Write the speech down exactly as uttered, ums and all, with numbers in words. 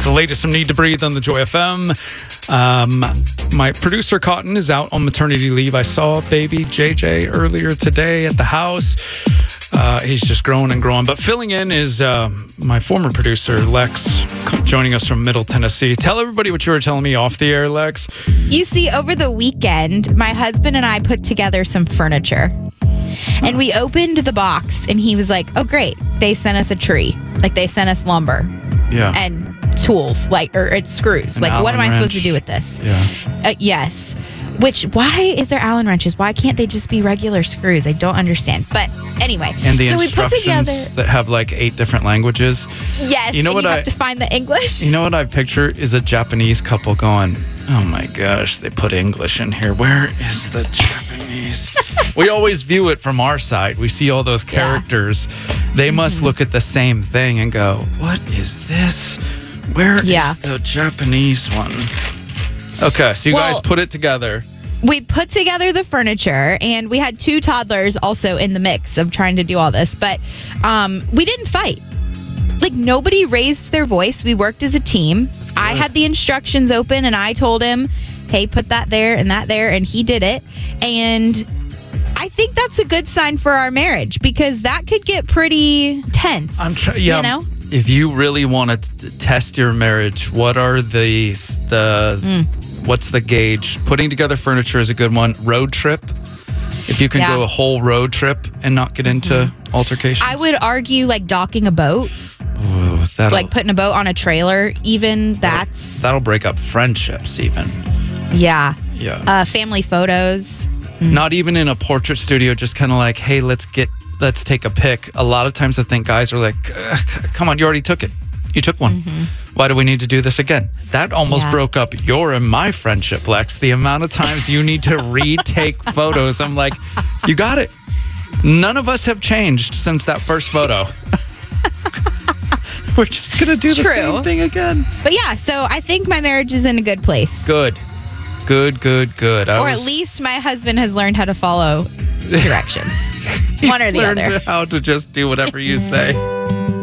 the latest from Need to Breathe on the Joy F M. Um, my producer Cotton is out on maternity leave. I saw baby J J earlier today at the house. Uh, he's just growing and growing. But filling in is uh, my former producer, Lex, joining us from Middle Tennessee. Tell everybody what you were telling me off the air, Lex. You see, over the weekend, my husband and I put together some furniture. And we opened the box, and he was like, oh, great. They sent us a tree. Like, they sent us lumber. Yeah. And tools, like, or it's screws. An like, Allen what am I wrench. supposed to do with this? Yeah. Uh, yes. Which, why is there Allen wrenches? Why can't they just be regular screws? I don't understand. But anyway, And the so we put instructions together. that have like eight different languages. Yes, You know and what you I- have to find the English. You know what I picture is a Japanese couple going, oh my gosh, they put English in here. Where is the Japanese? We always view it from our side. We see all those characters. They must look at the same thing and go, what is this? Where Yeah. is the Japanese one? Okay, so you Well- guys put it together. We put together the furniture, and we had two toddlers also in the mix of trying to do all this, but um, we didn't fight. Like, nobody raised their voice. We worked as a team. I had the instructions open, and I told him, hey, put that there and that there, and he did it. And I think that's a good sign for our marriage, because that could get pretty tense. I'm trying, yeah. You know? If you really want to t- test your marriage, what are the the Mm. what's the gauge? Putting together furniture is a good one. Road trip. If you can Yeah. go a whole road trip and not get into Mm-hmm. altercations. I would argue, like, docking a boat, Ooh, that'll, like putting a boat on a trailer, even that's, that'll break up friendships even. yeah. Yeah. Uh, family photos. Not even in a portrait studio, just kind of like, hey, let's get let's take a pic. A lot of times I think guys are like, "Ugh, come on, you already took it. You took one. Why do we need to do this again? That almost Yeah. broke up your and my friendship, Lex. The amount of times you need to retake photos. I'm like, you got it. None of us have changed since that first photo. We're just going to do the True. same thing again. But yeah, so I think my marriage is in a good place. Good. Good, good, good. I Or was- at least my husband has learned how to follow directions. He's one or the learned other. how to just do whatever you say.